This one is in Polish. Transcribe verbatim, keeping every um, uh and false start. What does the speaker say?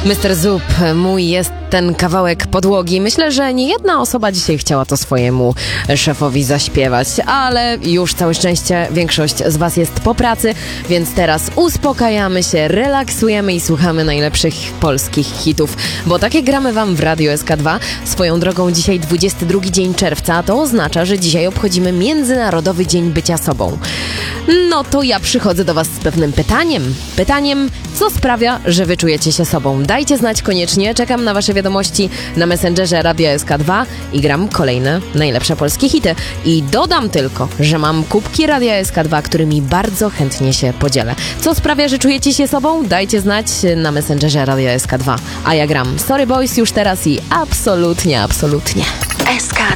mister Zup, mój jest ten kawałek podłogi. Myślę, że nie jedna osoba dzisiaj chciała to swojemu szefowi zaśpiewać, ale już całe szczęście większość z was jest po pracy, więc teraz uspokajamy się, relaksujemy i słuchamy najlepszych polskich hitów, bo takie gramy wam w Radio S K dwa. Swoją drogą dzisiaj dwudziesty drugi dzień czerwca, a to oznacza, że dzisiaj obchodzimy Międzynarodowy Dzień Bycia Sobą. No to ja przychodzę do was z pewnym pytaniem. Pytaniem, co sprawia, że wy czujecie się sobą? Dajcie znać koniecznie, czekam na wasze wiadomości na Messengerze Radio S K dwa i gram kolejne najlepsze polskie hity. I dodam tylko, że mam kubki Radia S K dwa, którymi bardzo chętnie się podzielę. Co sprawia, że czujecie się sobą? Dajcie znać na Messengerze Radio S K dwa. A ja gram Sorry Boys już teraz i absolutnie, absolutnie. S K